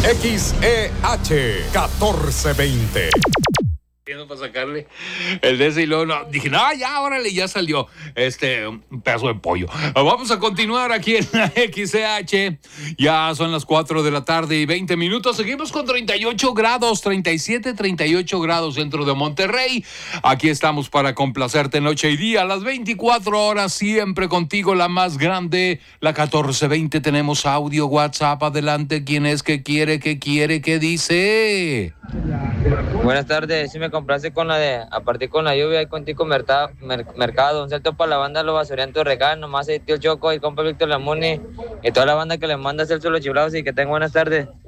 XEH 1420. Para sacarle el de ese y luego no, dije, no, ya, órale, ya salió un pedazo de pollo. Vamos a continuar aquí en la XCH. Ya son las 4 de la tarde y 20 minutos. Seguimos con 38 grados, 37, 38 grados dentro de Monterrey. Aquí estamos para complacerte noche y día, las 24 horas, siempre contigo, la más grande, la 1420. Tenemos audio, WhatsApp, adelante. ¿Quién es? ¿Qué quiere? ¿Qué dice? Buenas tardes, sí me complace con la de a partir con la lluvia y contigo mercado. Un salto para la banda Los Basuriantos Recán, nomás el tío Choco y compa Víctor Lamuni y toda la banda que le manda Celso Los Chiflados y que tengan buenas tardes.